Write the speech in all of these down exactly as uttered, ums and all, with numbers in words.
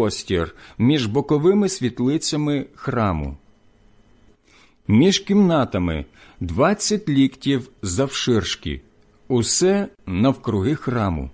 простір між боковими світлицями храму. Між кімнатами двадцять ліктів завширшки, усе навкруги храму.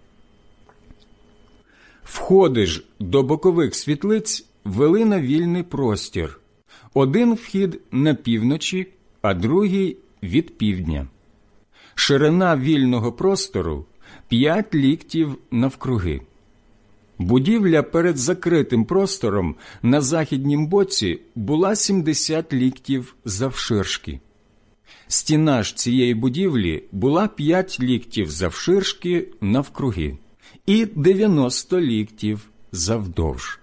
Входи ж до бокових світлиць вели на вільний простір. Один вхід на півночі, а другий від півдня. Ширина вільного простору – п'ять ліктів навкруги. Будівля перед закритим простором на західнім боці була сімдесят ліктів завширшки. Стіна ж цієї будівлі була п'ять ліктів завширшки навкруги і дев'яносто ліктів завдовж.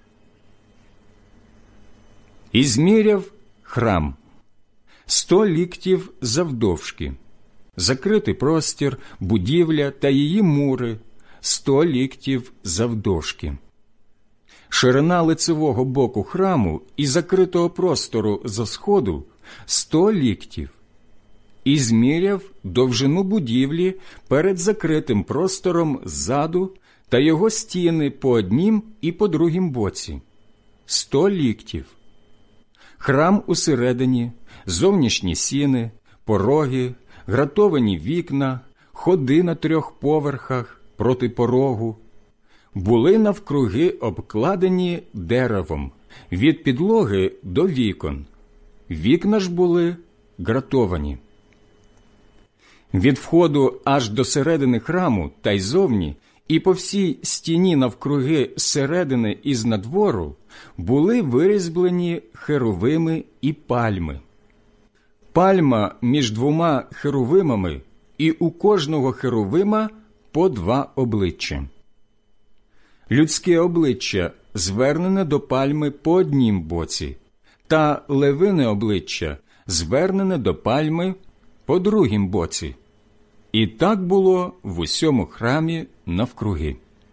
І зміряв храм сто ліктів завдовжки, закритий простір, будівля та її мури сто ліктів завдовжки. Ширина лицевого боку храму і закритого простору зо сходу сто ліктів. І зміряв довжину будівлі перед закритим простором ззаду та його стіни по однім і по другім боці сто ліктів. Храм усередині, зовнішні сіни, пороги, гратовані вікна, ходи на трьох поверхах проти порогу були навкруги обкладені деревом від підлоги до вікон. Вікна ж були гратовані. Від входу аж до середини храму та й зовні і по всій стіні навкруги середини і знадвору були вирізблені херовими і пальми. Пальма між двома херовимами, і у кожного херовима по два обличчя. Людське обличчя звернене до пальми по однім боці, та левине обличчя звернене до пальми по другім боці. І так було в усьому храмі навкруги.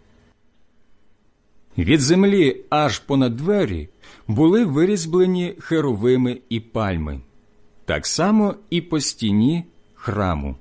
Від землі аж понад двері були вирізблені херовими і пальми, так само і по стіні храму.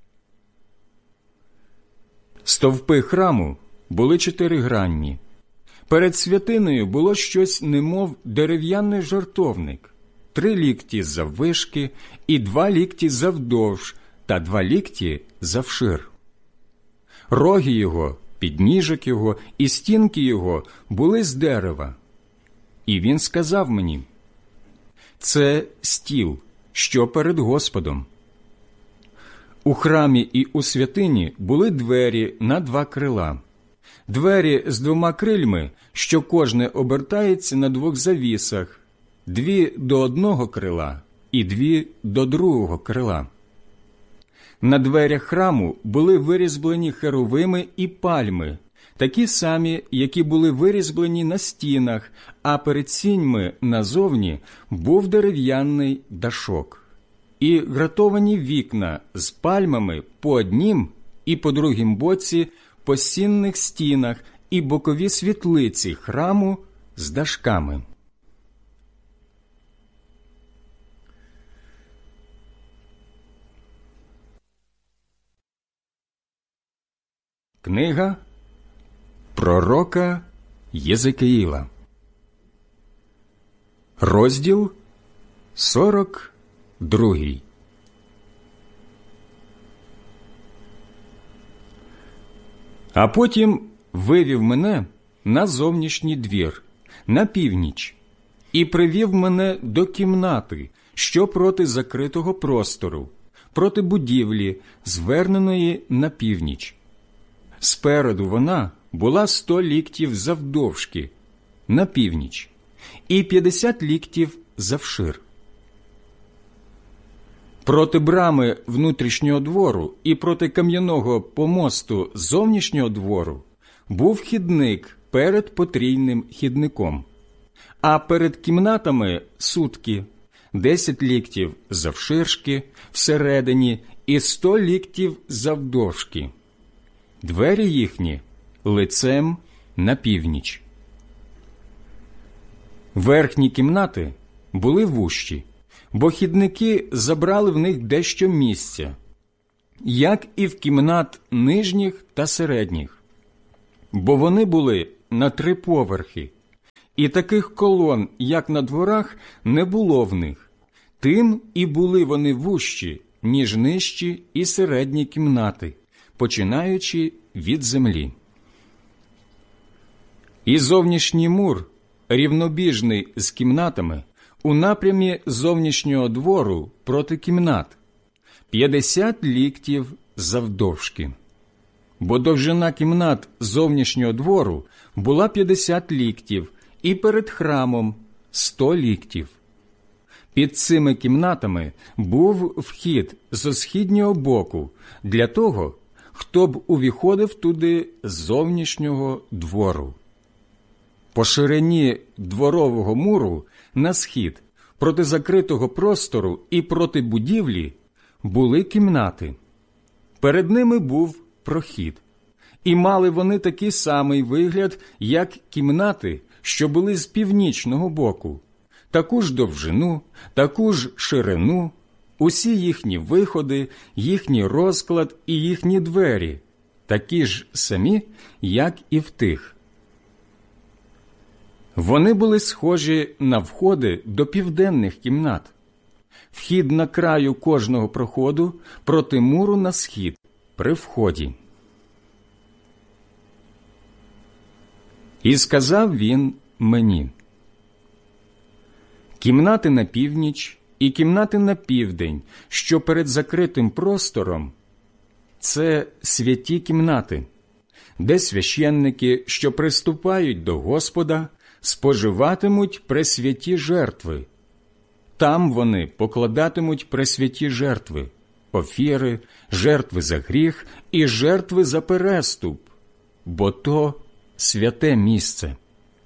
Стовпи храму були чотиригранні. Перед святиною було щось немов дерев'яний жертовник, три лікті заввишки і два лікті завдовж та два лікті завшир. Роги його, підніжок його і стінки його були з дерева. І він сказав мені: «Це стіл, що перед Господом». У храмі і у святині були двері на два крила. Двері з двома крильми, що кожне обертається на двох завісах, дві до одного крила і дві до другого крила. На дверях храму були вирізблені херовими і пальми, такі самі, які були вирізблені на стінах, а перед сіньми назовні був дерев'яний дашок. І гратовані вікна з пальмами по однім і по другім боці по сінних стінах і бокові світлиці храму з дашками. Книга пророка Єзекіїла, розділ сорок другий. А потім вивів мене на зовнішній двір, на північ, і привів мене до кімнати, що проти закритого простору, проти будівлі, зверненої на північ. Спереду вона була сто ліктів завдовжки, на північ, і п'ятдесят ліктів завшир. Проти брами внутрішнього двору і проти кам'яного помосту зовнішнього двору був хідник перед потрійним хідником, а перед кімнатами сутки, десять ліктів завширшки всередині і сто ліктів завдовжки. Двері їхні лицем на північ. Верхні кімнати були вужчі, бо хідники забрали в них дещо місця, як і в кімнат нижніх та середніх, бо вони були на три поверхи, І таких колон, як на дворах, не було в них. Тим і були вони вужчі, ніж нижчі і середні кімнати, починаючи від землі. І зовнішній мур, рівнобіжний з кімнатами, у напрямі зовнішнього двору проти кімнат, п'ятдесят ліктів завдовжки. Бо довжина кімнат зовнішнього двору була п'ятдесят ліктів, і перед храмом сто ліктів. Під цими кімнатами був вхід зо східнього боку для того, хто б увіходив туди з зовнішнього двору. По ширині дворового муру на схід, проти закритого простору і проти будівлі, були кімнати. Перед ними був прохід. І мали вони такий самий вигляд, як кімнати, що були з північного боку, таку ж довжину, таку ж ширину, усі їхні виходи, їхній розклад і їхні двері, такі ж самі, як і в тих. Вони були схожі на входи до південних кімнат. Вхід на краю кожного проходу проти муру на схід при вході. І сказав він мені: кімнати на північ і кімнати на південь, що перед закритим простором, це святі кімнати, де священники, що приступають до Господа, споживатимуть пресвяті жертви. Там вони покладатимуть пресвяті жертви, офіри, жертви за гріх і жертви за переступ, бо то святе місце.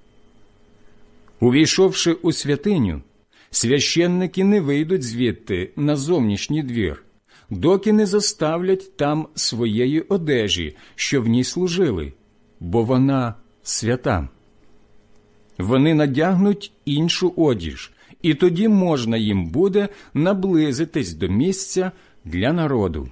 Увійшовши у святиню, священники не вийдуть звідти на зовнішній двір, доки не заставлять там своєї одежі, що в ній служили, бо вона свята. Вони надягнуть іншу одіж, і тоді можна їм буде наблизитись до місця для народу.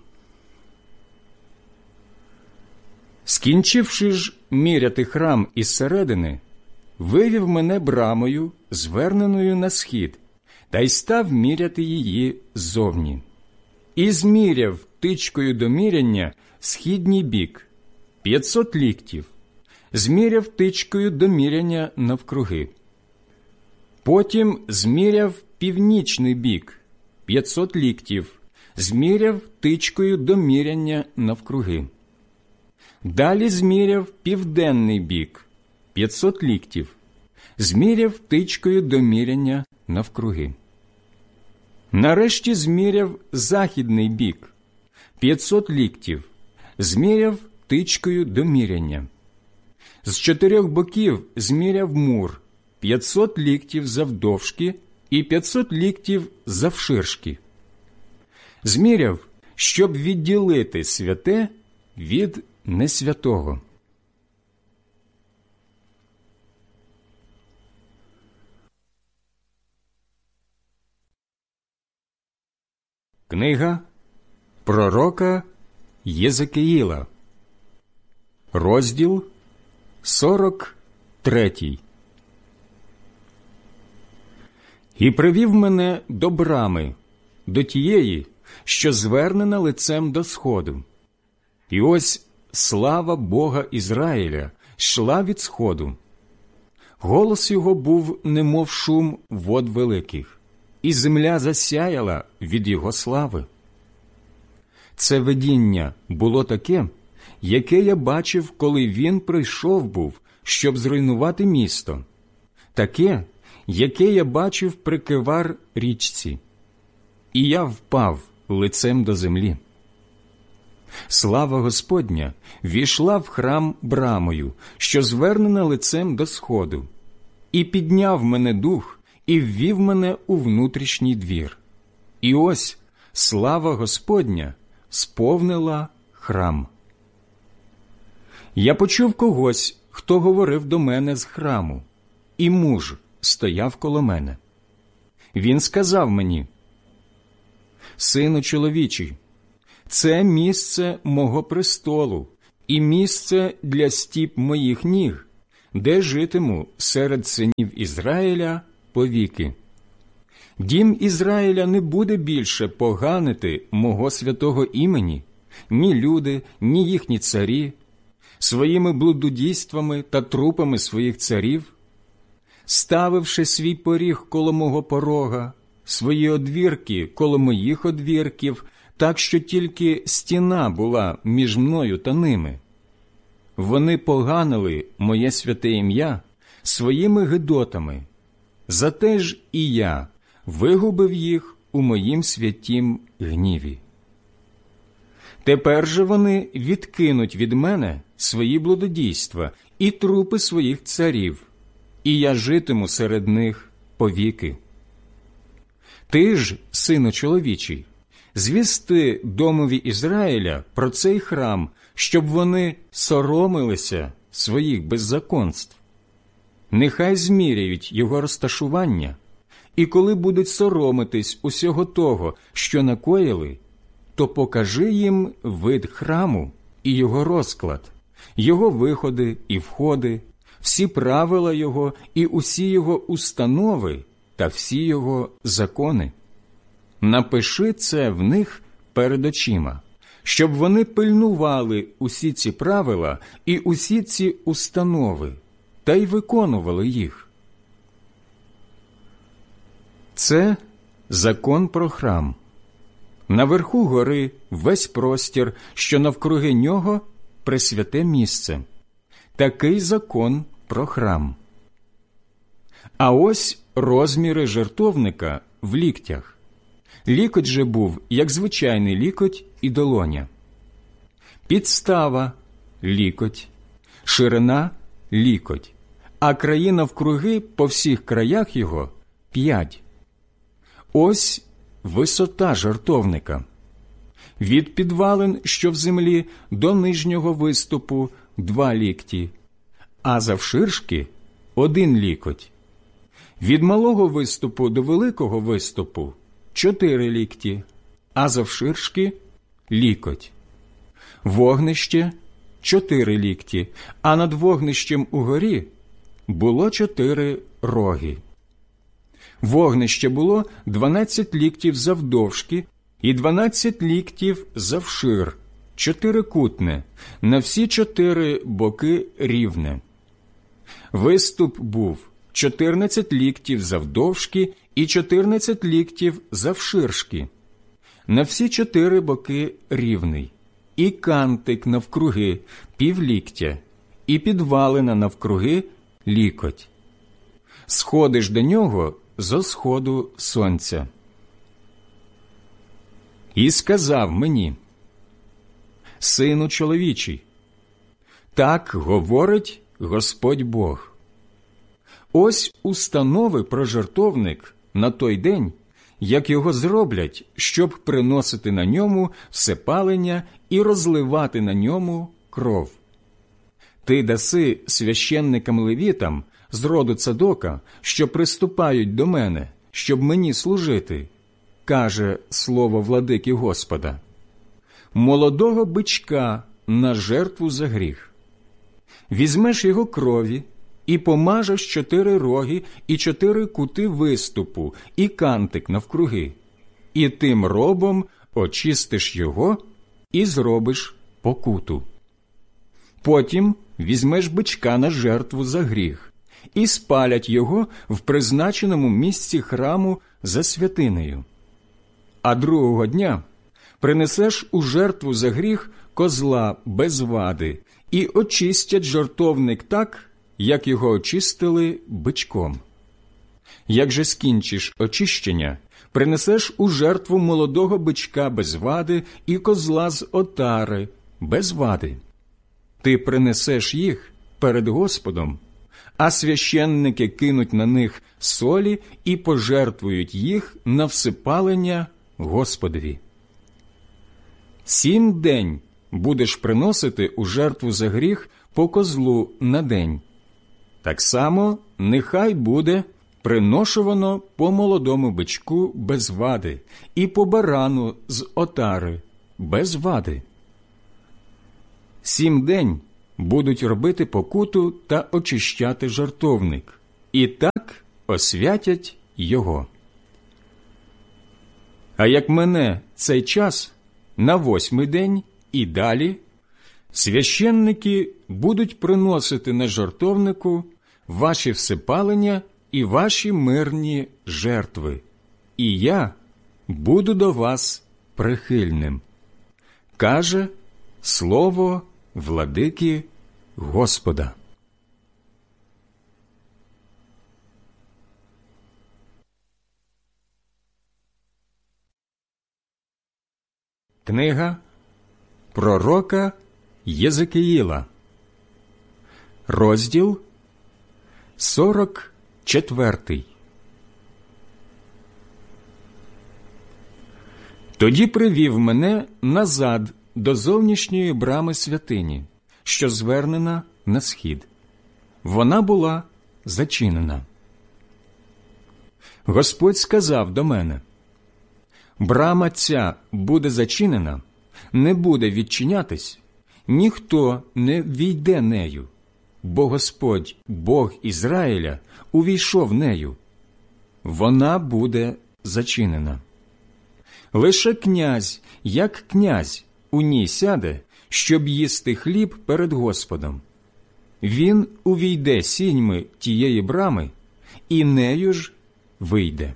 Скінчивши ж міряти храм із середини, вивів мене брамою, зверненою на схід, та й став міряти її ззовні. І зміряв тичкою до міряння східній бік – п'ятсот ліктів, зміряв тичкою до міряння навкруги. Потім зміряв північний бік – п'ятсот ліктів, зміряв тичкою до міряння навкруги. Далі зміряв південний бік – п'ятсот ліктів, зміряв тичкою до міряння навкруги. Нарешті зміряв західний бік – п'ятсот ліктів, зміряв тичкою до міряння. З чотирьох боків зміряв мур – п'ятсот ліктів завдовжки і п'ятсот ліктів завширшки. Зміряв, щоб відділити святе від несвятого. Книга пророка Єзекіїла, розділ сорок третій. І привів мене до брами, до тієї, що звернена лицем до сходу. І ось слава Бога Ізраїля йшла від сходу. Голос його був немов шум вод великих, і земля засяяла від його слави. Це видіння було таке, яке я бачив, коли він прийшов був, щоб зруйнувати місто, таке, яке я бачив при Кевар річці. І я впав лицем до землі. Слава Господня війшла в храм брамою, що звернена лицем до сходу, і підняв мене дух, і ввів мене у внутрішній двір. І ось слава Господня сповнила храм. Я почув когось, хто говорив до мене з храму, і муж стояв коло мене. Він сказав мені: «Сину чоловічий, це місце мого престолу і місце для стіп моїх ніг, де житиму серед синів Ізраїля повіки. Дім Ізраїля не буде більше поганити мого святого імені, ні люди, ні їхні царі, своїми блудодійствами та трупами своїх царів, ставивши свій поріг коло мого порога, свої одвірки коло моїх одвірків, так що тільки стіна була між мною та ними. Вони поганили моє святе ім'я своїми гидотами, зате ж і я вигубив їх у моїм святім гніві. Тепер же вони відкинуть від мене свої блудодійства і трупи своїх царів, і я житиму серед них повіки. Ти ж, сину чоловічий, звісти домові Ізраїля про цей храм, щоб вони соромилися своїх беззаконств. Нехай зміряють його розташування, і коли будуть соромитись усього того, що накоїли, то покажи їм вид храму і його розклад, його виходи і входи, всі правила його і усі його установи та всі його закони. Напиши це в них перед очима, щоб вони пильнували усі ці правила і усі ці установи, та й виконували їх. Це закон про храм. Наверху гори весь простір, що навкруги нього – пресвяте місце. Такий закон про храм. А ось розміри жертовника в ліктях. Лікоть же був, як звичайний лікоть і долоня. Підстава – лікоть, ширина – лікоть, а краї навкруги по всіх краях його – п'ять. Ось висота жертовника. Від підвалин, що в землі, до нижнього виступу – два лікті, а завширшки – один лікоть. Від малого виступу до великого виступу – чотири лікті, а завширшки – лікоть. Вогнище – чотири лікті, а над вогнищем угорі було чотири роги. Вогнище було дванадцять ліктів завдовжки і дванадцять ліктів завшир, чотирикутне, на всі чотири боки рівне. Виступ був чотирнадцять ліктів завдовжки і чотирнадцять ліктів завширшки, на всі чотири боки рівний, і кантик навкруги півліктя, і підвалина навкруги лікоть. Сходиш до нього зо сходу сонця. І сказав мені: сину чоловічий, так говорить Господь Бог. Ось установи про жертовник на той день, як його зроблять, щоб приносити на ньому всепалення і розливати на ньому кров. Ти даси священникам-левітам з роду Цадока, що приступають до мене, щоб мені служити, каже слово владики Господа, молодого бичка на жертву за гріх. Візьмеш його крові і помажеш чотири роги і чотири кути виступу і кантик навкруги, і тим робом очистиш його і зробиш покуту. Потім візьмеш бичка на жертву за гріх і спалять його в призначеному місці храму за святинею. А другого дня принесеш у жертву за гріх козла без вади і очистять жертовник так, як його очистили бичком. Як же скінчиш очищення, принесеш у жертву молодого бичка без вади і козла з отари без вади. Ти принесеш їх перед Господом, а священники кинуть на них солі і пожертвують їх на всипалення Господові. Сім день будеш приносити у жертву за гріх по козлу на день. Так само нехай буде приношувано по молодому бичку без вади і по барану з отари без вади. Сім день будуть робити покуту та очищати жертовник, і так освятять його. А як мине цей час, на восьмий день і далі, священники будуть приносити на жертовнику ваші всипалення і ваші мирні жертви, і я буду до вас прихильним, каже слово владики Господа. Книга пророка Єзекіїла, розділ сорок четвертий. Тоді привів мене назад до зовнішньої брами святині, що звернена на схід. Вона була зачинена. Господь сказав до мене: брама ця буде зачинена, не буде відчинятись, ніхто не війде нею, бо Господь, Бог Ізраїля, увійшов нею. Вона буде зачинена. Лише князь, як князь, у ній сяде, щоб їсти хліб перед Господом. Він увійде сіньми тієї брами, і нею ж вийде.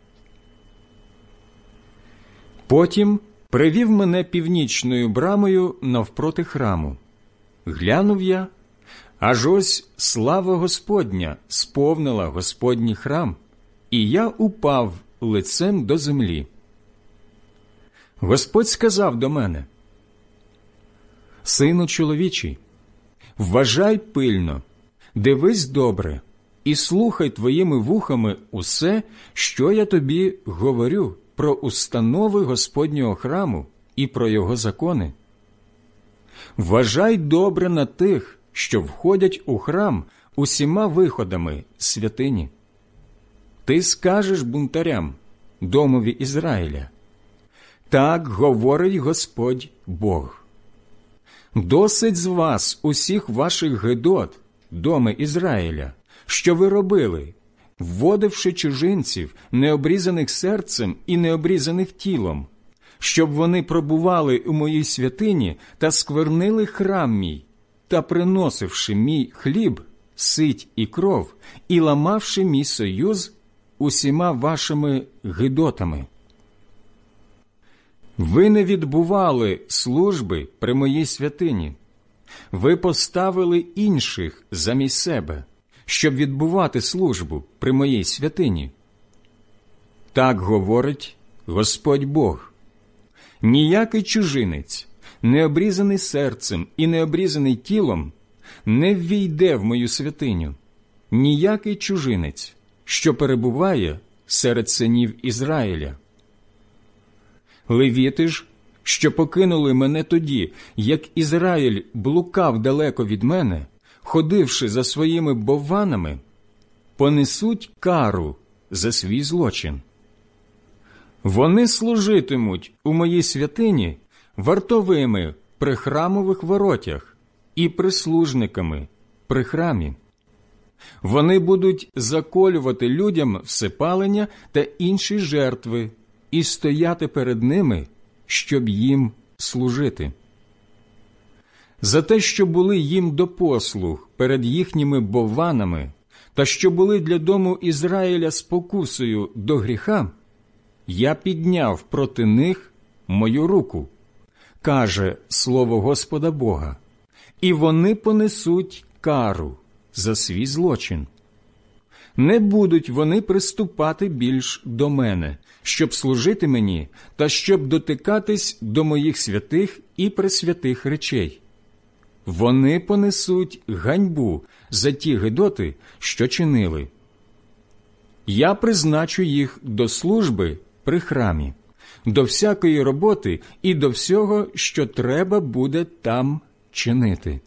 Потім привів мене північною брамою навпроти храму. Глянув я, аж ось слава Господня сповнила Господній храм, і я упав лицем до землі. Господь сказав до мене: сину чоловічий, вважай пильно, дивись добре і слухай твоїми вухами усе, що я тобі говорю про установи Господнього храму і про його закони. Вважай добре на тих, що входять у храм усіма виходами святині. Ти скажеш бунтарям, домові Ізраїля: так говорить Господь Бог. Досить з вас усіх ваших гидот, доми Ізраїля, що ви робили, вводивши чужинців, необрізаних серцем і необрізаних тілом, щоб вони пробували у моїй святині та сквернили храм мій, та приносивши мій хліб, сить і кров, і ламавши мій союз усіма вашими гидотами. Ви не відбували служби при моїй святині. Ви поставили інших замість себе, щоб відбувати службу при моїй святині. Так говорить Господь Бог. Ніякий чужинець, не обрізаний серцем і не обрізаний тілом, не ввійде в мою святиню. Ніякий чужинець, що перебуває серед синів Ізраїля. Левіти ж, що покинули мене тоді, як Ізраїль блукав далеко від мене, ходивши за своїми бовванами, понесуть кару за свій злочин. Вони служитимуть у моїй святині вартовими при храмових воротях і прислужниками при храмі. Вони будуть заколювати людям всипалення та інші жертви і стояти перед ними, щоб їм служити. За те, що були їм до послуг перед їхніми бовванами, та що були для дому Ізраїля спокусою до гріха, я підняв проти них мою руку, каже слово Господа Бога, і вони понесуть кару за свій злочин. Не будуть вони приступати більш до мене, щоб служити мені та щоб дотикатись до моїх святих і пресвятих речей. Вони понесуть ганьбу за ті гидоти, що чинили. Я призначу їх до служби при храмі, до всякої роботи і до всього, що треба буде там чинити.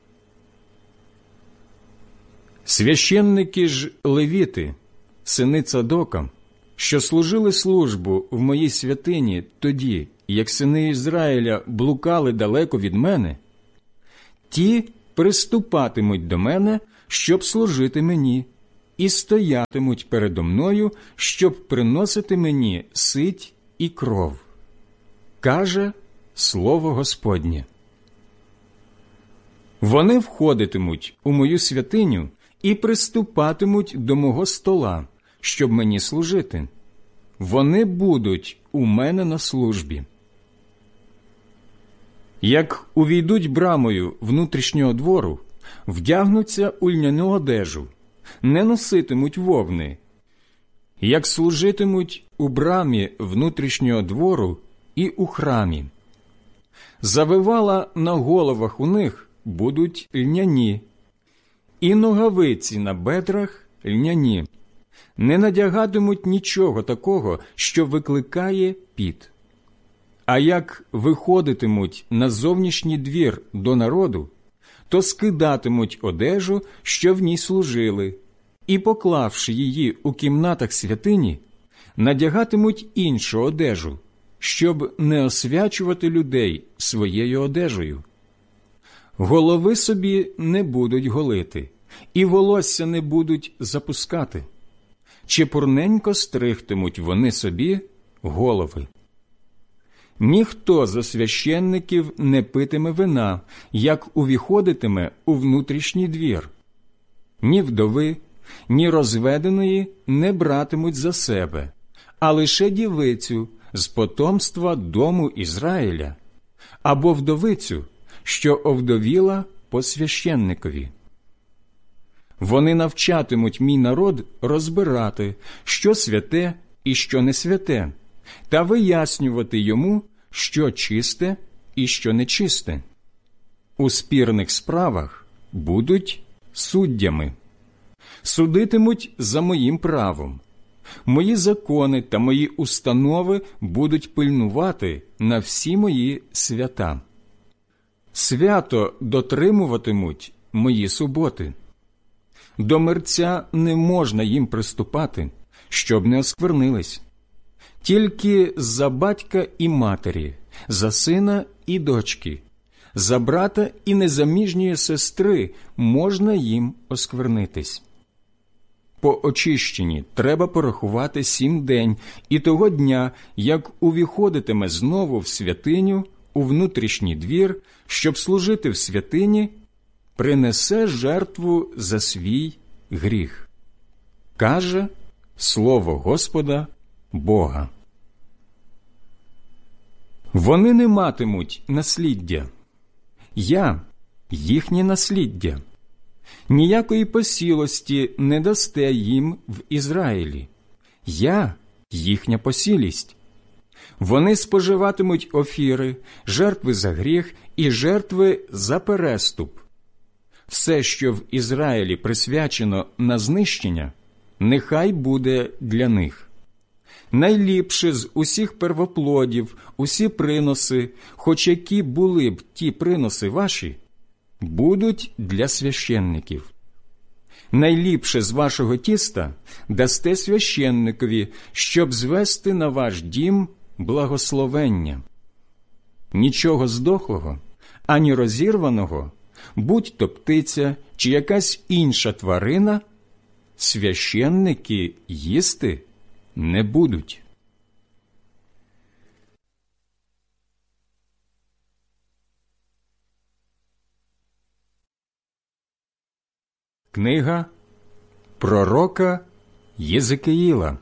Священники ж левіти, сини Цадока, що служили службу в моїй святині тоді, як сини Ізраїля блукали далеко від мене, ті приступатимуть до мене, щоб служити мені, і стоятимуть передо мною, щоб приносити мені сить і кров. Каже слово Господнє. Вони входитимуть у мою святиню і приступатимуть до мого стола, щоб мені служити. Вони будуть у мене на службі. Як увійдуть брамою внутрішнього двору, вдягнуться у льняну одежу, не носитимуть вовни. Як служитимуть у брамі внутрішнього двору і у храмі. Завивала на головах у них будуть льняні, і ногавиці на бедрах льняні. Не надягатимуть нічого такого, що викликає піт. А як виходитимуть на зовнішній двір до народу, то скидатимуть одежу, що в ній служили, і, поклавши її у кімнатах святині, надягатимуть іншу одежу, щоб не освячувати людей своєю одежею. Голови собі не будуть голити, і волосся не будуть запускати. Чепурненько стригтимуть вони собі голови. Ніхто зо священників не питиме вина, як увіходитиме у внутрішній двір. Ні вдови, ні розведеної не братимуть за себе, а лише дівицю з потомства дому Ізраїля, або вдовицю, що овдовіла по священникові. Вони навчатимуть мій народ розбирати, що святе і що не святе, та вияснювати йому, що чисте і що нечисте. У спірних справах будуть суддями. Судитимуть за моїм правом. Мої закони та мої установи будуть пильнувати на всі мої свята. Свято дотримуватимуть мої суботи. До мерця не можна їм приступати, щоб не осквернились. Тільки за батька і матері, за сина і дочки, за брата і незаміжньої сестри можна їм осквернитись. По очищенні треба порахувати сім день, і того дня, як увіходитиме знову в святиню, у внутрішній двір, щоб служити в святині, принесе жертву за свій гріх. Каже слово Господа Бога. Вони не матимуть насліддя. Я – їхнє насліддя. Ніякої посілості не дасте їм в Ізраїлі. Я – їхня посілість. Вони споживатимуть офіри, жертви за гріх і жертви за переступ. Все, що в Ізраїлі присвячено на знищення, нехай буде для них. Найліпше з усіх первоплодів, усі приноси, хоч які були б ті приноси ваші, будуть для священників. Найліпше з вашого тіста дасте священникові, щоб звести на ваш дім благословення. Нічого здохлого, ані розірваного, будь-то птиця чи якась інша тварина, священники їсти не будуть. Книга пророка Єзекиїла,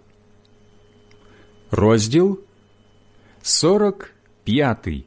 розділ сорок п'ятий.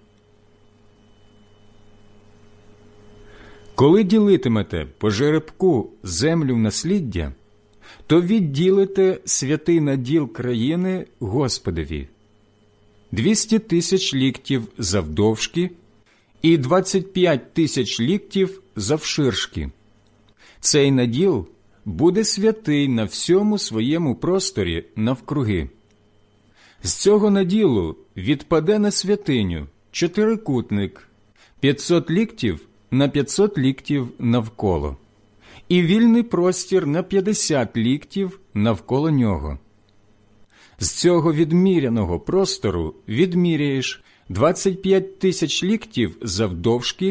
Коли ділитимете по жеребку землю в насліддя, то відділите святий наділ країни Господові. Двісті тисяч ліктів завдовжки і двадцять п'ять тисяч ліктів завширшки. Цей наділ буде святий на всьому своєму просторі навкруги. З цього наділу відпаде на святиню чотирикутник, п'ятсот ліктів на п'ятсот ліктів навколо, і вільний простір на п'ятдесят ліктів навколо нього. З цього відміряного простору відміряєш двадцять п'ять тисяч ліктів завдовжки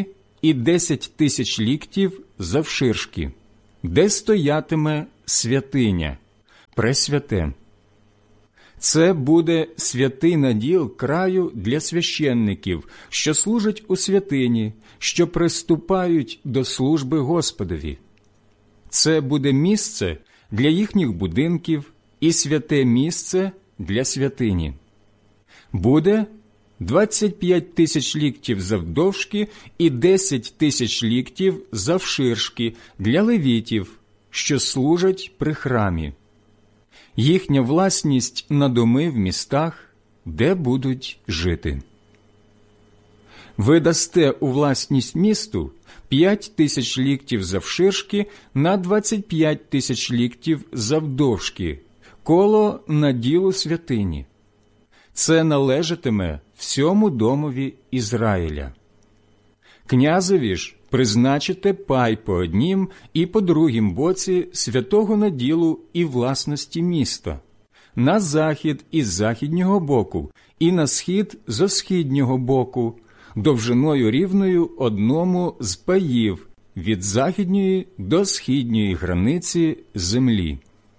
і десять тисяч ліктів завширшки, де стоятиме святиня, пресвяте. Це буде святий наділ краю для священників, що служать у святині, що приступають до служби Господові. Це буде місце для їхніх будинків і святе місце для святині. Буде двадцять п'ять тисяч ліктів завдовжки і десять тисяч ліктів завширшки для левітів, що служать при храмі. Їхня власність на доми в містах, де будуть жити. Ви дасте у власність місту п'ять тисяч ліктів завширшки на двадцять п'ять тисяч ліктів завдовжки, коло наділу святині. Це належатиме всьому домові Ізраїля. Князеві ж призначите пай по однім і по другім боці святого наділу і власності міста, на захід із західнього боку і на схід зо східнього боку, довжиною рівною одному з паїв від західньої до східньої границі землі.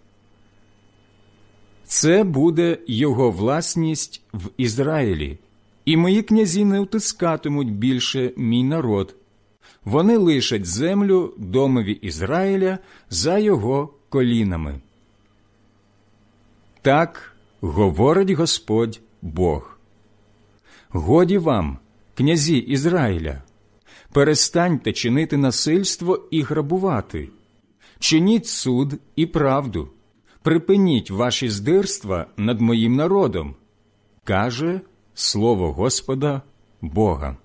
Це буде його власність в Ізраїлі, і мої князі не утискатимуть більше мій народ. Вони лишать землю домові Ізраїля за його колінами. Так говорить Господь Бог. Годі вам, князі Ізраїля, перестаньте чинити насильство і грабувати, чиніть суд і правду, припиніть ваші здирства над моїм народом, каже слово Господа Бога.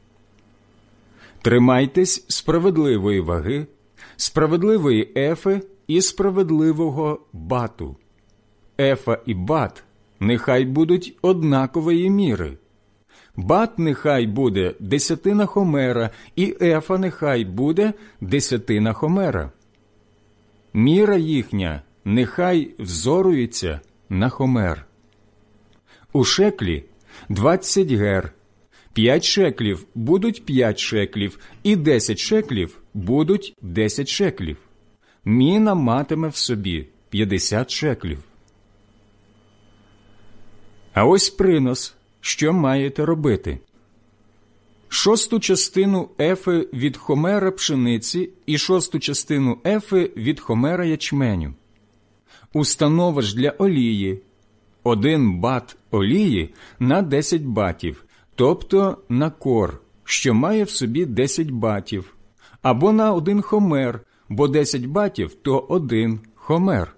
Тримайтесь справедливої ваги, справедливої ефи і справедливого бату. Ефа і бат нехай будуть однакової міри. Бат нехай буде десятина хомера, і ефа нехай буде десятина хомера. Міра їхня нехай взорується на хомер. У шеклі двадцять гер, п'ять шеклів будуть п'ять шеклів, і десять шеклів будуть десять шеклів. Міна матиме в собі п'ятдесят шеклів. А ось принос, що маєте робити. Шосту частину ефи від хомера пшениці і шосту частину ефи від хомера ячменю. Установа ж для олії. Один бат олії на десять батів, тобто на кор, що має в собі десять батів, або на один хомер, бо десять батів – то один хомер.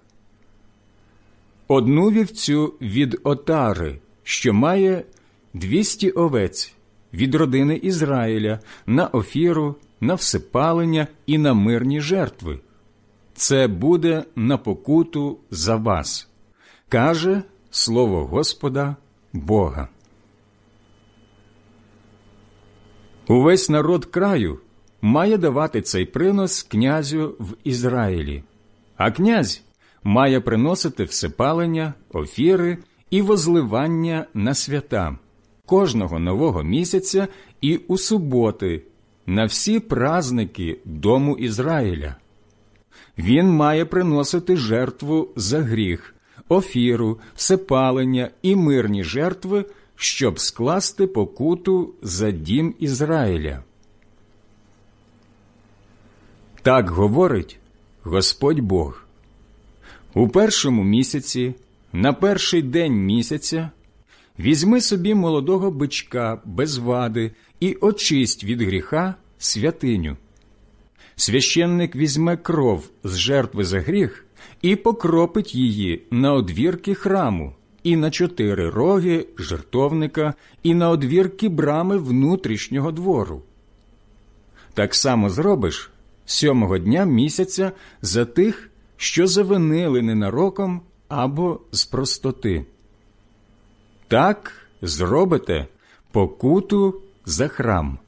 Одну вівцю від отари, що має двісті овець, від родини Ізраїля, на офіру, на всепалення і на мирні жертви. Це буде на покуту за вас, каже слово Господа Бога. Увесь народ краю має давати цей принос князю в Ізраїлі, а князь має приносити всепалення, офіри і возливання на свята, кожного нового місяця і у суботи, на всі праздники дому Ізраїля. Він має приносити жертву за гріх, офіру, всепалення і мирні жертви, щоб скласти покуту за дім Ізраїля. Так говорить Господь Бог. У першому місяці, на перший день місяця, візьми собі молодого бичка без вади і очисть від гріха святиню. Священник візьме кров з жертви за гріх і покропить її на одвірки храму, і на чотири роги жертовника, і на одвірки брами внутрішнього двору. Так само зробиш сьомого дня місяця за тих, що завинили ненароком або з простоти. Так зробите покуту за храм.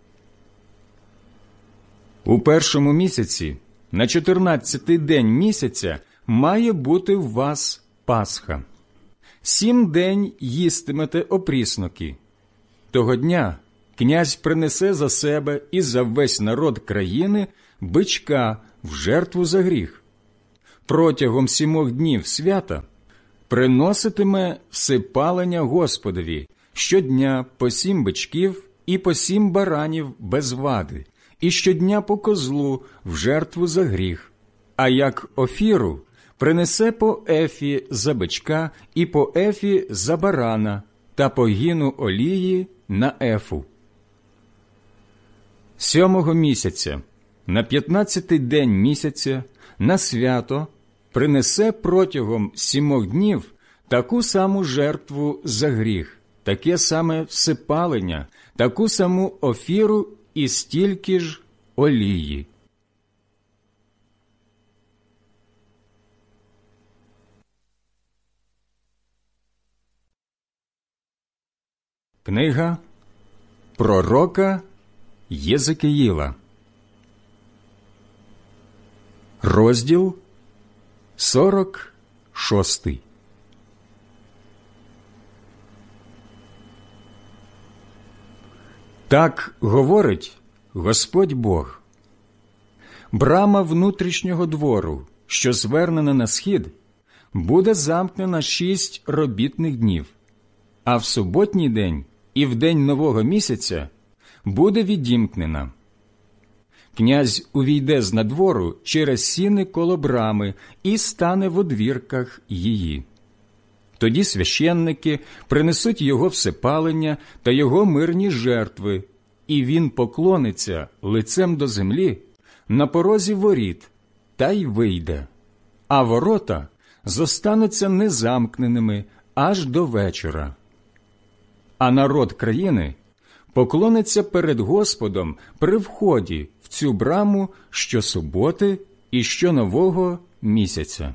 У першому місяці, на чотирнадцятий день місяця, має бути в вас Пасха. Сім день їстимете опрісноки. Того дня князь принесе за себе і за весь народ країни бичка в жертву за гріх. Протягом сімох днів свята приноситиме всипалення Господові щодня по сім бичків і по сім баранів без вади, і щодня по козлу в жертву за гріх. А як офіру принесе по ефі за бичка і по ефі за барана та по гіну олії на ефу. Сьомого місяця, на п'ятнадцятий день місяця, на свято, принесе протягом сімох днів таку саму жертву за гріх, таке саме всипалення, таку саму офіру і стільки ж олії. Книга пророка Єзекіїла, розділ сорок шостий. Так говорить Господь Бог. Брама внутрішнього двору, що звернена на схід, буде замкнена шість робітних днів, а в суботній день і в день нового місяця буде відімкнена. Князь увійде з надвору через сіни коло брами і стане в одвірках її. Тоді священники принесуть його всипалення та його мирні жертви, і він поклониться лицем до землі на порозі воріт та й вийде, а ворота зостануться незамкненими аж до вечора. А народ країни поклониться перед Господом при вході в цю браму щосуботи і щонового місяця.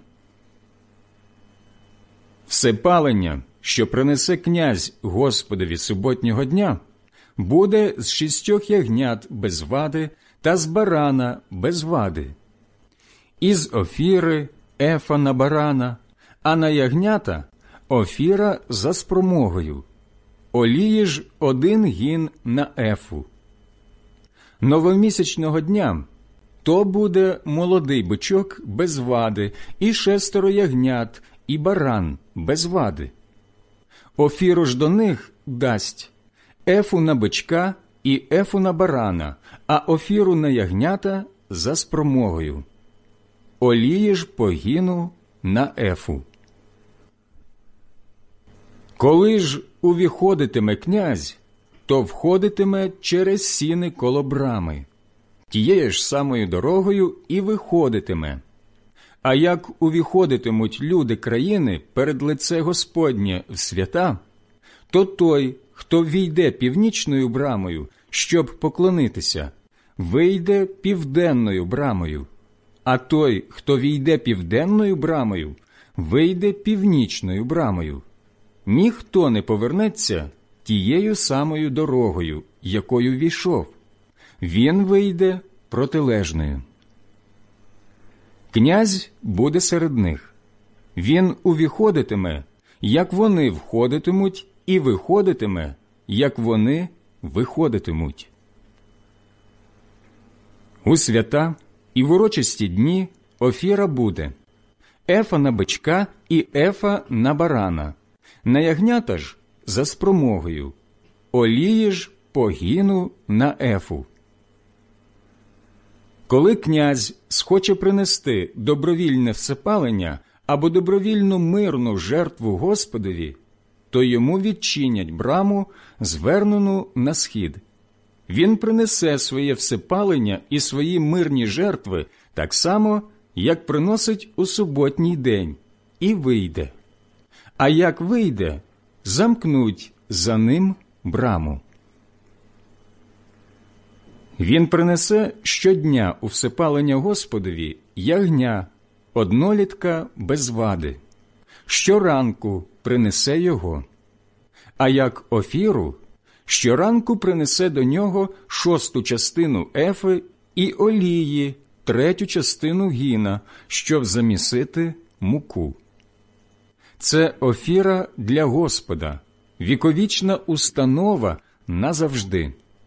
Всипалення, що принесе князь Господові суботнього дня, буде з шістьох ягнят без вади та з барана без вади. Із офіри ефа на барана, а на ягнята офіра за спромогою. Олії ж один гін на ефу. Новомісячного дня то буде молодий бичок без вади, і шестеро ягнят, і баран без вади. Офіру ж до них дасть ефу на бичка і ефу на барана, а офіру на ягнята за спромогою. Олії ж по гіну на ефу. Коли ж увіходитиме князь, то входитиме через сіни коло брами, тією ж самою дорогою і виходитиме. А як увіходитимуть люди країни перед лице Господнє в свята, то той, хто війде північною брамою, щоб поклонитися, вийде південною брамою, а той, хто війде південною брамою, вийде північною брамою. Ніхто не повернеться тією самою дорогою, якою війшов. Він вийде протилежною. Князь буде серед них. Він увіходитиме, як вони входитимуть, і виходитиме, як вони виходитимуть. У свята і в урочисті дні офіра буде ефа на бичка і ефа на барана, на ягнята ж за спромогою, олії ж по гіну на ефу. Коли князь схоче принести добровільне всипалення або добровільну мирну жертву Господові, то йому відчинять браму, звернену на схід. Він принесе своє всипалення і свої мирні жертви так само, як приносить у суботній день, і вийде. А як вийде, замкнуть за ним браму. Він принесе щодня у всипалення Господові ягня, однолітка без вади. Щоранку принесе його. А як офіру, щоранку принесе до нього шосту частину ефи і олії, третю частину гіна, щоб замісити муку. Це офіра для Господа, віковічна установа назавжди.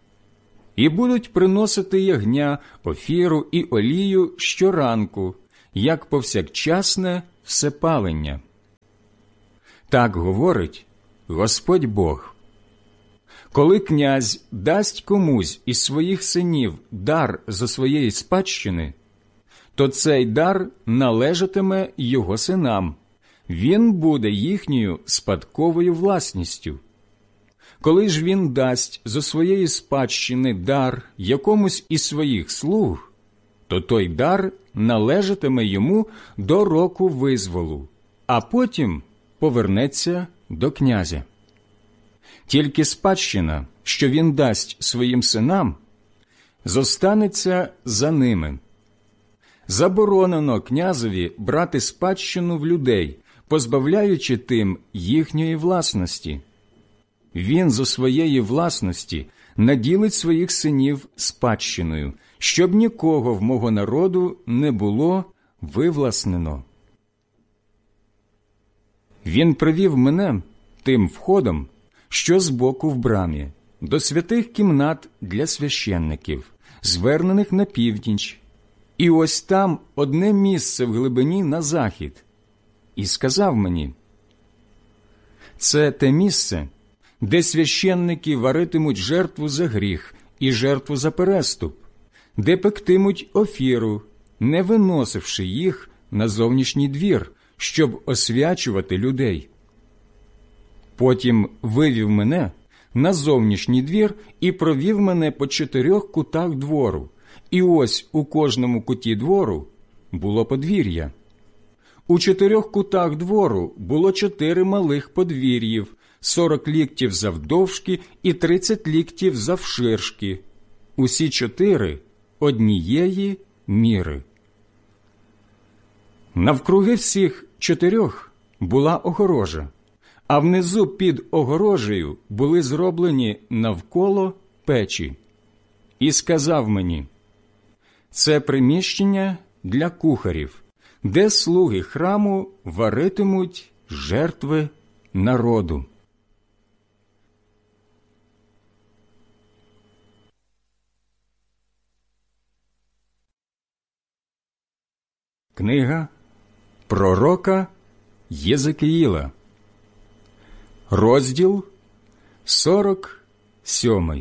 і будуть приносити ягня, офіру і олію щоранку, як повсякчасне всепалення. Так говорить Господь Бог. Коли князь дасть комусь із своїх синів дар зо своєї спадщини, то цей дар належатиме його синам, він буде їхньою спадковою власністю. Коли ж він дасть зо своєї спадщини дар якомусь із своїх слуг, то той дар належатиме йому до року визволу, а потім повернеться до князя. Тільки спадщина, що він дасть своїм синам, зостанеться за ними. Заборонено князеві брати спадщину в людей, позбавляючи тим їхньої власності. Він зо своєї власності наділить своїх синів спадщиною, щоб нікого в мого народу не було вивласнено. Він привів мене тим входом, що збоку в брамі, до святих кімнат для священників, звернених на північ, і ось там одне місце в глибині на захід. І сказав мені: це те місце, де священники варитимуть жертву за гріх і жертву за переступ, де пектимуть офіру, не виносивши їх на зовнішній двір, щоб освячувати людей. Потім вивів мене на зовнішній двір і провів мене по чотирьох кутах двору, і ось у кожному куті двору було подвір'я. У чотирьох кутах двору було чотири малих подвір'їв, сорок ліктів завдовжки і тридцять ліктів завширшки, усі чотири однієї міри. Навкруги всіх чотирьох була огорожа, а внизу під огорожею були зроблені навколо печі. І сказав мені: це приміщення для кухарів, де слуги храму варитимуть жертви народу. Книга пророка Єзекіїла, розділ сорок сьомий.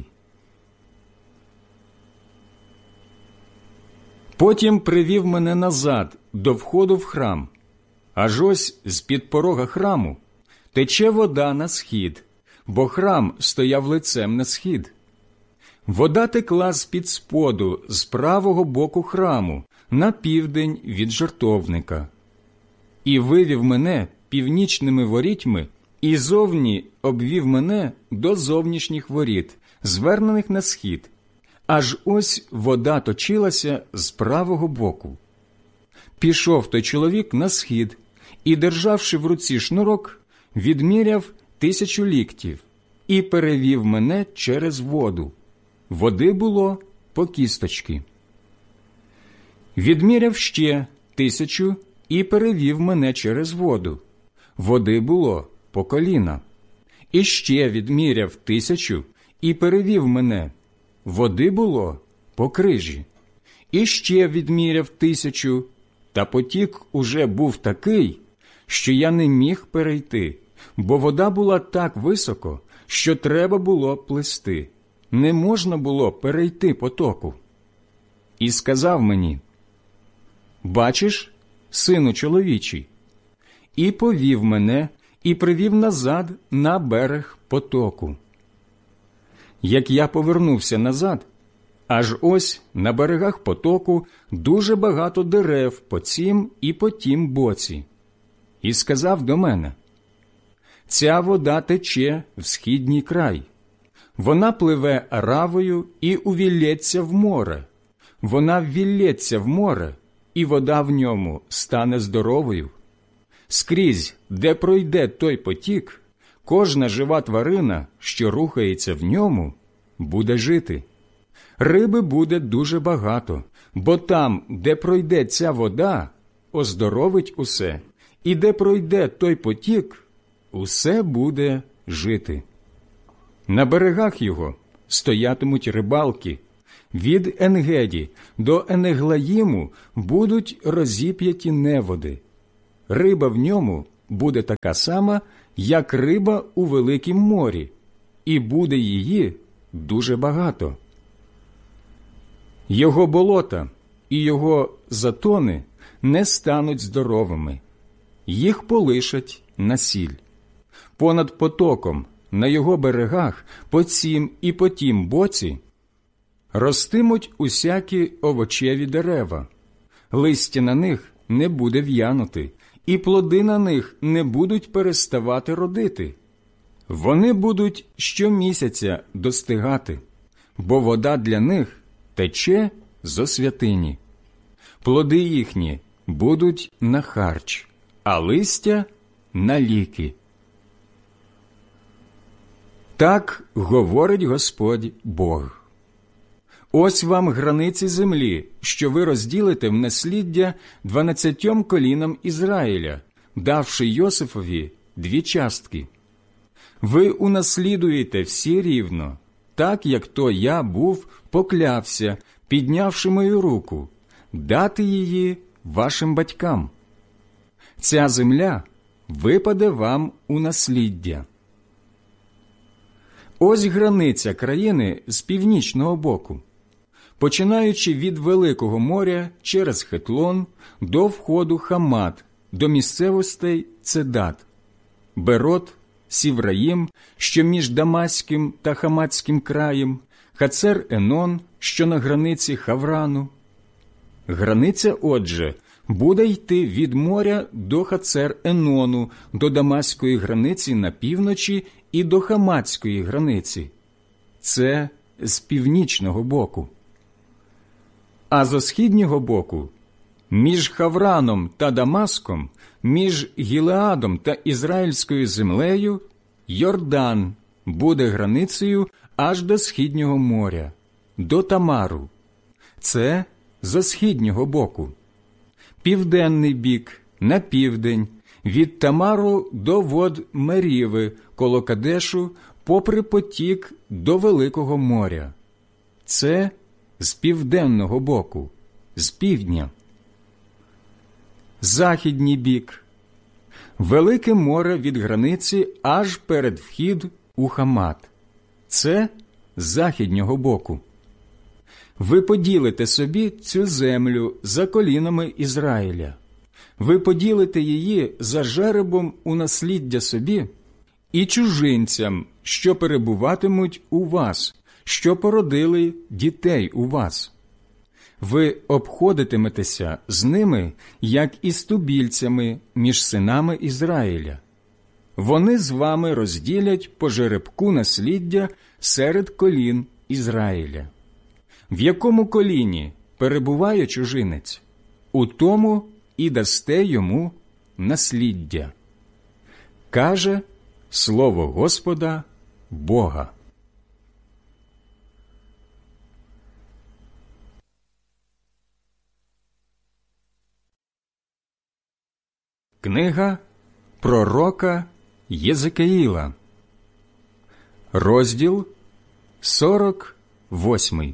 Потім привів мене назад до входу в храм, аж ось з-під порога храму тече вода на схід, бо храм стояв лицем на схід. Вода текла з-під споду, з правого боку храму, на південь від жертовника. І вивів мене північними ворітьми, і зовні обвів мене до зовнішніх воріт, звернених на схід, аж ось вода точилася з правого боку. Пішов той чоловік на схід і, державши в руці шнурок, відміряв тисячу ліктів і перевів мене через воду. Води було по кісточки. Відміряв ще тисячу і перевів мене через воду. Води було по коліна. І ще відміряв тисячу і перевів мене. Води було по крижі. І ще відміряв тисячу, та потік уже був такий, що я не міг перейти, бо вода була так високо, що треба було плисти. Не можна було перейти потоку. І сказав мені: бачиш, сину чоловічий? І повів мене, і привів назад на берег потоку. Як я повернувся назад, аж ось на берегах потоку дуже багато дерев по цім і по тім боці. І сказав до мене: ця вода тече в східній край. Вона пливе Аравою і увілється в море. Вона ввілється в море, і вода в ньому стане здоровою. Скрізь, де пройде той потік, кожна жива тварина, що рухається в ньому, буде жити. Риби буде дуже багато, бо там, де пройде ця вода, оздоровить усе, і де пройде той потік, усе буде жити. На берегах його стоятимуть рибалки, Від Енгеді до Енеглаїму будуть розіп'яті неводи. Риба в ньому буде така сама, як риба у великім морі, і буде її дуже багато. Його болота і його затони не стануть здоровими, їх полишать на сіль. Понад потоком, на його берегах, по цім і по тім боці, ростимуть усякі овочеві дерева, листя на них не буде в'янути, і плоди на них не будуть переставати родити. Вони будуть щомісяця достигати, бо вода для них тече зо святині. Плоди їхні будуть на харч, а листя – на ліки. Так говорить Господь Бог. Ось вам границі землі, що ви розділите в насліддя дванадцятьом колінам Ізраїля, давши Йосифові дві частки. Ви унаслідуєте всі рівно, так, як то я був поклявся, піднявши мою руку, дати її вашим батькам. Ця земля випаде вам у насліддя. Ось границя країни з північного боку, починаючи від Великого моря через Хетлон до входу Хамат, до місцевостей Цедат, Берот, Сівраїм, що між Дамаським та Хаматським краєм, Хацер-Енон, що на границі Хаврану. Границя, отже, буде йти від моря до Хацер-Енону, до Дамаської границі на півночі і до Хаматської границі. Це з північного боку. А зо східнього боку, між Хавраном та Дамаском, між Гілеадом та Ізраїльською землею, Йордан буде границею аж до східнього моря, до Тамару. Це зо східнього боку. Південний бік на південь, від Тамару до вод Меріви, коло Кадешу, попри потік до Великого моря. Це з південного боку, з півдня. Західній бік. Велике море від границі аж перед вхід у Хамат. Це з західнього боку. Ви поділите собі цю землю за колінами Ізраїля. Ви поділите її за жеребом у насліддя собі і чужинцям, що перебуватимуть у вас, що породили дітей у вас. Ви обходитиметеся з ними, як із тубільцями між синами Ізраїля. Вони з вами розділять по жеребку насліддя серед колін Ізраїля. В якому коліні перебуває чужинець, у тому і дасте йому насліддя. Каже слово Господа Бога. Книга пророка Єзекіїла, розділ сорок восьмий.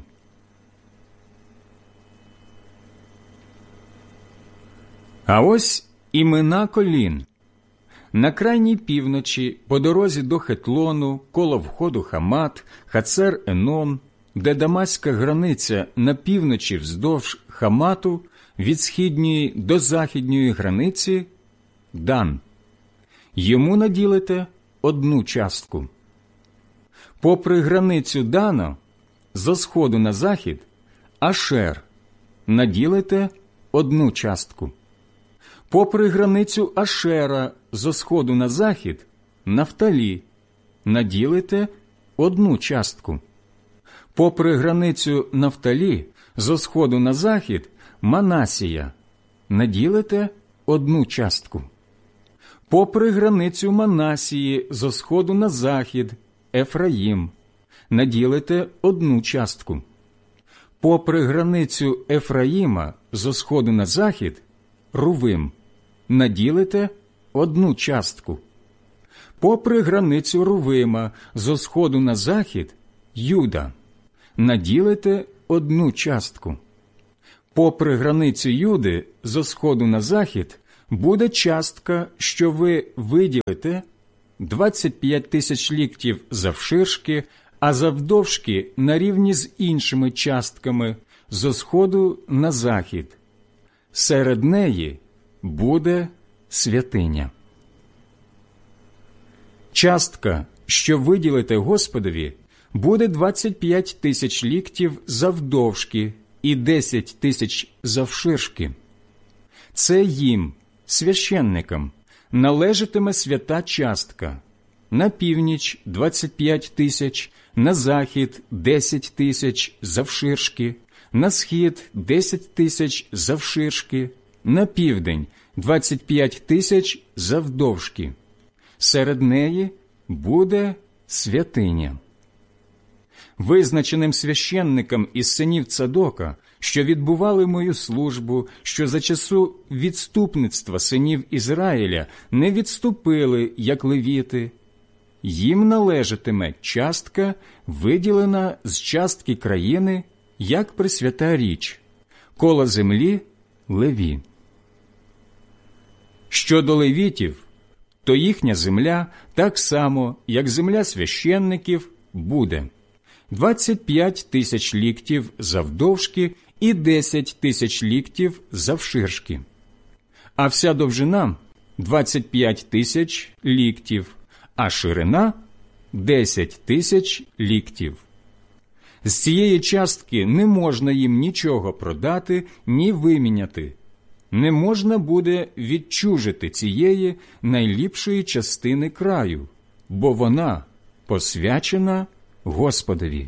А ось імена колін. На крайній півночі, по дорозі до Хетлону, коло входу Хамат, Хацер-Енон, де Дамаська границя на півночі вздовж Хамату, від східньої до західньої границі – Дан. Йому наділите одну частку. Попри границю Дана, зо сходу на захід – Ашер. Наділите одну частку. Попри границю Ашера зо сходу на захід – Нафталі. Наділите одну частку. Попри границю Нафталі зо сходу на захід – Манасія. Наділите одну частку. Попри границю Манасії зо сходу на захід – Ефраїм. Наділите одну частку. Попри границю Ефраїма зо сходу на захід – Рувим. Наділите одну частку. Попри границю Рувима зо сходу на захід – Юда. Наділите одну частку. Попри границю Юди, зо сходу на захід, буде частка, що ви виділите, двадцять п'ять тисяч ліктів завширшки, а завдовжки на рівні з іншими частками зо сходу на захід. Серед неї буде святиня. Частка, що виділите Господові, буде двадцять п'ять тисяч ліктів завдовжки і десять тисяч завширшки. Це їм, священникам, належатиме свята частка. На північ – двадцять п'ять тисяч, на захід – десять тисяч завширшки, на схід – десять тисяч завширшки, на південь – двадцять п'ять тисяч завдовжки. Серед неї буде святиня. Визначеним священникам із синів Цадока, що відбували мою службу, що за часу відступництва синів Ізраїля не відступили, як левіти, їм належатиме частка, виділена з частки країни, як пресвята річ, коло землі – леві. Щодо левітів, то їхня земля, так само, як земля священників, буде двадцять п'ять тисяч ліктів завдовжки і десять тисяч ліктів завширшки. А вся довжина – двадцять п'ять тисяч ліктів, а ширина – десять тисяч ліктів. З цієї частки не можна їм нічого продати, ні виміняти. Не можна буде відчужити цієї найліпшої частини краю, бо вона посвячена Господові.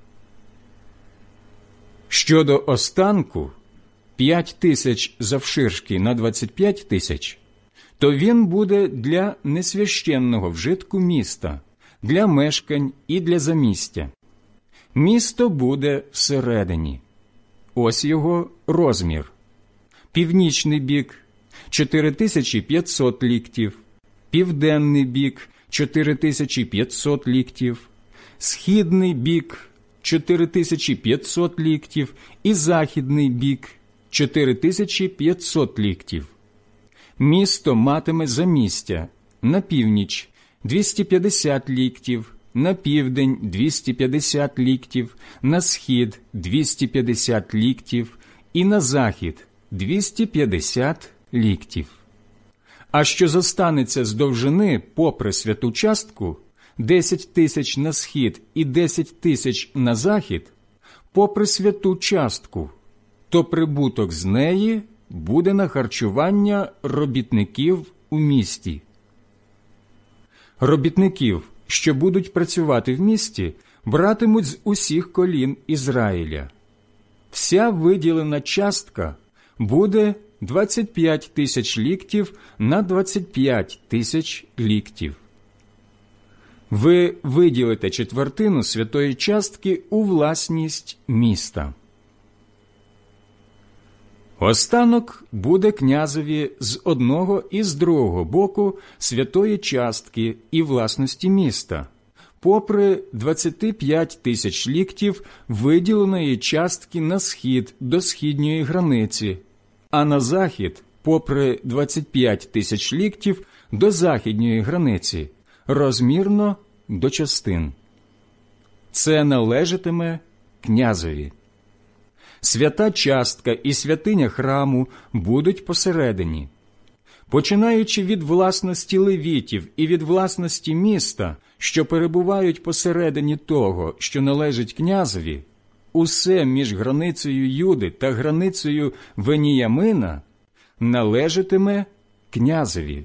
Щодо останку – п'ять тисяч завширшки на двадцять п'ять тисяч, то він буде для несвященного вжитку міста, для мешкань і для замістя. Місто буде всередині. Ось його розмір. Північний бік – чотири тисячі п'ятсот ліктів, південний бік – чотири тисячі п'ятсот ліктів, східний бік – чотири тисячі п'ятсот ліктів і західний бік – чотири тисячі п'ятсот ліктів. Місто матиме замістя на північ – двісті п'ятдесят ліктів, на південь – двісті п'ятдесят ліктів, на схід – двісті п'ятдесят ліктів і на захід – двісті п'ятдесят ліктів. А що зостанеться з довжини попри святу частку – десять тисяч на схід і десять тисяч на захід, попри святу частку, то прибуток з неї буде на харчування робітників у місті. Робітників, що будуть працювати в місті, братимуть з усіх колін Ізраїля. Вся виділена частка буде двадцять п'ять тисяч ліктів на двадцять п'ять тисяч ліктів. Ви виділите четвертину святої частки у власність міста. Останок буде князеві з одного і з другого боку святої частки і власності міста, попри двадцять п'ять тисяч ліктів виділеної частки на схід до східньої границі, а на захід попри двадцять п'ять тисяч ліктів до західньої границі, розмірно до частин. Це належатиме князеві. Свята частка і святиня храму будуть посередині. Починаючи від власності левітів і від власності міста, що перебувають посередині того, що належить князеві, усе між границею Юди та границею Веніямина належатиме князеві.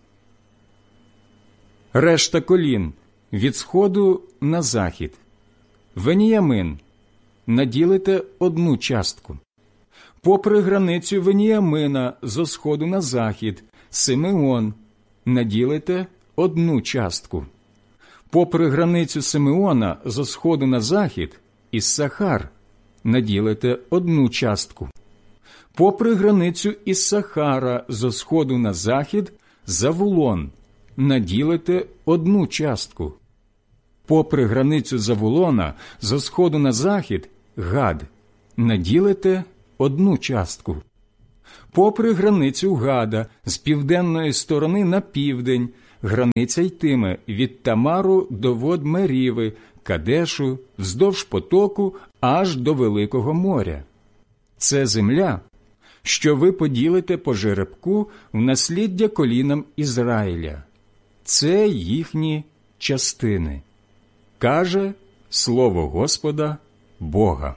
Решта колін від сходу на захід. Веніямин наділите одну частку. Попри границю Веніямина зо сходу на захід, Симеон наділите одну частку. Попри границю Симеона зо сходу на захід, Іссахар наділите одну частку. Попри границю Іссахара зо сходу на захід, Завулон наділите одну частку. Попри границю Завулона зо сходу на захід, Гад наділите одну частку. Попри границю Гада з південної сторони на південь, границя йтиме від Тамару до вод Меріви, Кадешу, вздовж потоку аж до Великого моря. Це земля, що ви поділите по жеребку в насліддя колінам Ізраїля. Це їхні частини. Каже слово Господа Бога.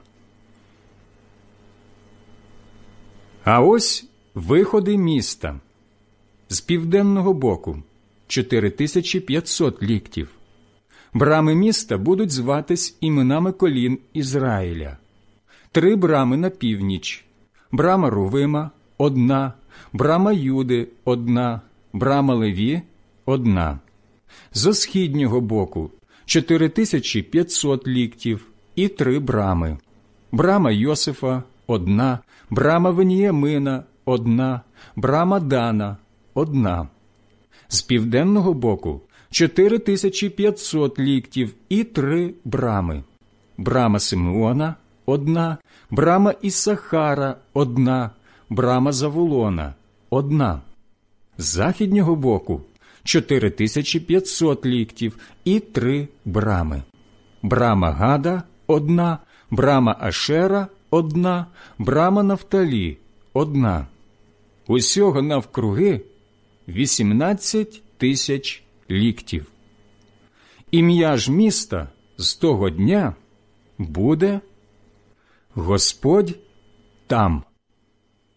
А ось виходи міста. З південного боку – чотири тисячі п'ятсот ліктів. Брами міста будуть зватись іменами колін Ізраїля. Три брами на північ. Брама Рувима – одна, брама Юди – одна, брама Леві – одна. Зо східнього боку – чотири тисячі п'ятсот ліктів і три брами. Брама Йосифа – одна, брама Веніямина – одна, брама Дана – одна. З південного боку – чотири тисячі п'ятсот ліктів і три брами. Брама Симеона – одна, брама Ісахара – одна, брама Завулона – одна. З західнього боку – чотири тисячі п'ятсот ліктів і три брами. Брама Гада – одна, брама Ашера – одна, брама Нафталі – одна. Усього навкруги вісімнадцять тисяч ліктів. Ім'я ж міста з того дня буде Господь там.